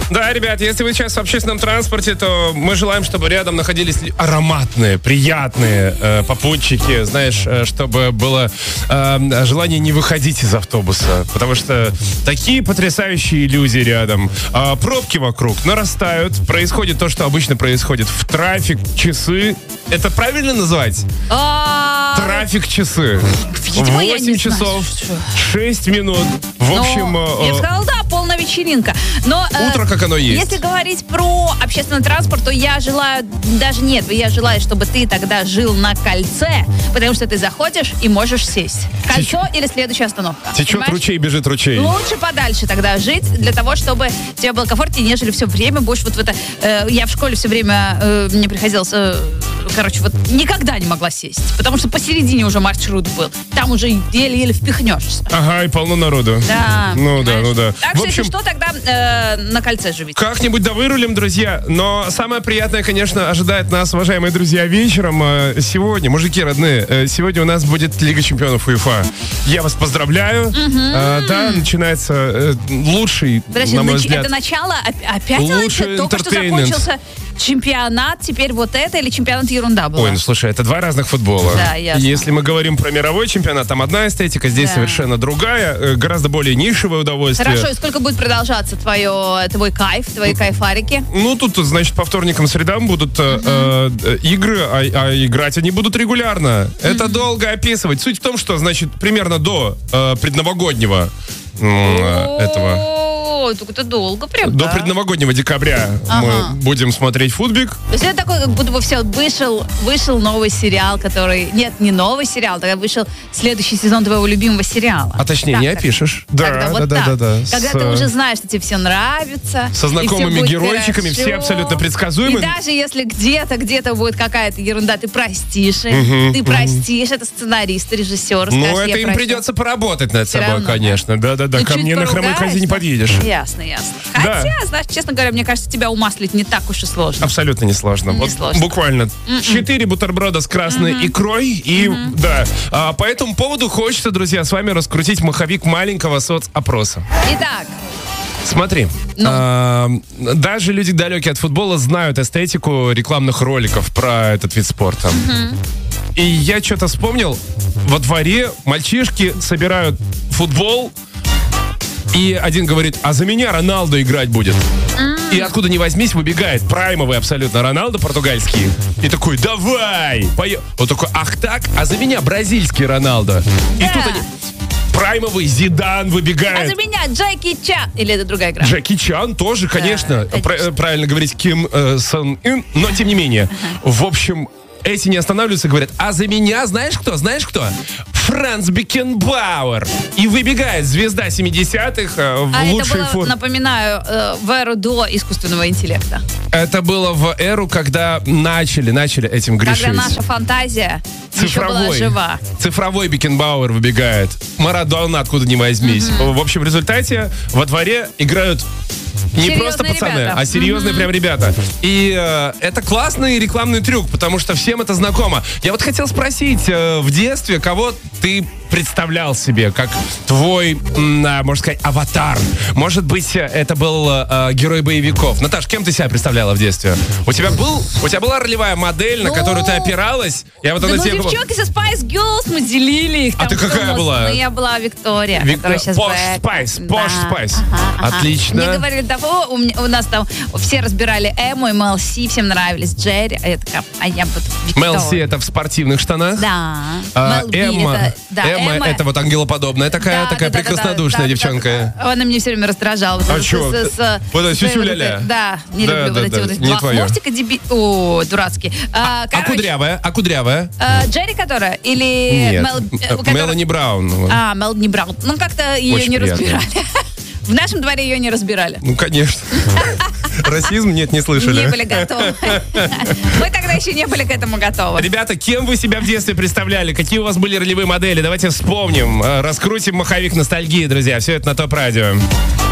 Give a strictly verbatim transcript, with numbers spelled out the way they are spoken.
Да, ребят, если вы сейчас в общественном транспорте, то мы желаем, чтобы рядом находились ароматные, приятные э, попутчики, знаешь, э, чтобы было э, желание не выходить из автобуса, потому что такие потрясающие иллюзии рядом. А пробки вокруг нарастают, происходит то, что обычно происходит в трафик, часы. Это правильно называть? Трафик-часы. восемь часов, шесть минут. В общем... Ну, я бы сказала, да, полная вечеринка. Но, утро, как оно есть. Если говорить про общественный транспорт, то я желаю, даже нет, я желаю, чтобы ты тогда жил на кольце, потому что ты заходишь и можешь сесть. Кольцо Теч... или следующая остановка. Течет понимаешь? Ручей, бежит ручей. Лучше подальше тогда жить, для того, чтобы тебе было комфортнее, нежели все время будешь вот в это... Э, я в школе все время, э, мне приходилось... Э, короче, вот никогда не могла сесть, потому что посередине уже маршрут был. Там уже еле-еле впихнешься. Ага, и полно народу. Да. Ну да, ну да. Так в что, общем, если что, тогда э, на кольце живите. Как-нибудь да вырулим, друзья. Но самое приятное, конечно, ожидает нас, уважаемые друзья, вечером. Сегодня, мужики родные, сегодня у нас будет Лига чемпионов УЕФА. Я вас поздравляю. Mm-hmm. А, да, начинается лучший, Подожди, на мой нач- взгляд, это начало? Опять лучший только что закончился чемпионат, теперь вот это или чемпионат ерунда была? Ой, ну слушай, это два разных футбола. Да, ясно. Если мы говорим про мировой чемпионат, там одна эстетика, здесь да. совершенно другая, гораздо более нишевое удовольствие. Хорошо, и сколько будет продолжаться твое, твой кайф, твои кайфарики? Ну, тут, значит, по вторникам, средам будут uh-huh. э, э, игры, а, а играть они будут регулярно. Uh-huh. Это долго описывать. Суть в том, что, значит, примерно до э, предновогоднего э, этого... Только это долго прям, До да? предновогоднего декабря ага. мы будем смотреть футбик. То есть это такой, как будто бы все, вышел, вышел новый сериал, который... Нет, не новый сериал, тогда вышел следующий сезон твоего любимого сериала. А точнее, так, не так. опишешь. Да, Когда да, вот да, так. да, да. Когда С... ты уже знаешь, что тебе все нравится. Со знакомыми геройчиками, все абсолютно предсказуемы. И даже если где-то, где-то будет какая-то ерунда, ты простишь их, угу, ты угу. простишь, это сценарист, режиссер. Ну, скажешь, это им прощу. придется поработать над Все собой, равно, конечно. Да-да-да, ну, ко мне на хромой козе не подъедешь. Ясно, ясно. Хотя, да. знаешь, честно говоря, мне кажется, тебя умаслить не так уж и сложно. Абсолютно не сложно. Не вот сложно. Буквально четыре бутерброда с красной mm-hmm. икрой. И, mm-hmm. да. А, по этому поводу хочется, друзья, с вами раскрутить маховик маленького соцопроса. Итак. Смотри, ну. а, даже люди далекие от футбола знают эстетику рекламных роликов про этот вид спорта. Mm-hmm. И я что-то вспомнил. Во дворе мальчишки собирают футбол, и один говорит, а за меня Роналдо играть будет. Mm. И откуда ни возьмись, выбегает праймовый абсолютно Роналдо португальский. И такой, давай! Пое... Он такой, ах так? А за меня бразильский Роналдо. Да. И тут они... Праймовый Зидан выбегает. А за меня Джеки Чан. Или это другая игра? Джеки Чан тоже, конечно. Да, Пр- правильно говорить Ким э, Сон Ин. Но тем не менее. Uh-huh. В общем... Эти не останавливаются и говорят, а за меня знаешь кто? Знаешь кто? Франц Бекенбауэр. И выбегает звезда семидесятых э, в а лучшей это было, форме. Напоминаю, э, в эру до искусственного интеллекта. Это было в эру, когда начали, начали этим грешить. Когда наша фантазия цифровой, еще была жива. Цифровой Бекенбауэр выбегает. Марадона откуда ни возьмись. Mm-hmm. В общем, в результате во дворе играют не серьезные просто пацаны, ребята. а серьезные mm-hmm. прям ребята. И э, это классный рекламный трюк, потому что всем это знакомо. Я вот хотел спросить, э, в детстве кого ты представлял себе как твой, м, можно сказать, аватар? Может быть, это был э, герой боевиков. Наташ, кем ты себя представляла в детстве? У тебя был, у тебя была ролевая модель, на ну, которую ты опиралась? Я вот да, она ну, тебе... девчонки со Spice Girls, мы делили их. А ты какая была? Ну, я была Виктория, Вик... которая сейчас Posh Бэк. Spice, да. Posh Spice. Ага, ага. Отлично. Мне говорили, того, у, меня, у нас там все разбирали Эму и Мэл Си, всем нравились Джерри, а я такая, а я буду Виктория. Мэл Си это в спортивных штанах? Да. А, Мэл Би Эмма, это, да, Эмма, Эмма это вот ангелоподобная такая, да, такая да, прекраснодушная да, да, девчонка. Да, да. Она меня все время раздражала. А с, чё? С, с, вот это с, сюсю-ля-ля. Да, не да, люблю да, вот эти да, вот эти не два твоё. хвостика деби... О, дурацкие. А, а кудрявая? А кудрявая? А, Джерри, которая? Или Нет, Мел... которая... Мелани Браун. А, Мелани Браун. Ну, как-то ее очень не приятно. разбирали. В нашем дворе ее не разбирали. Ну, конечно. Расизм? Нет, не слышали. Не были готовы. Мы тогда еще не были к этому готовы. Ребята, кем вы себя в детстве представляли? Какие у вас были ролевые модели? Давайте вспомним. Раскрутим маховик ностальгии, друзья. Все это на ТОП Радио.